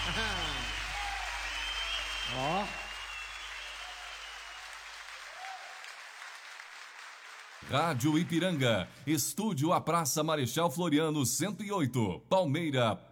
Ó. Rádio Ipiranga, estúdio a Praça Marechal Floriano 108, Palmeira,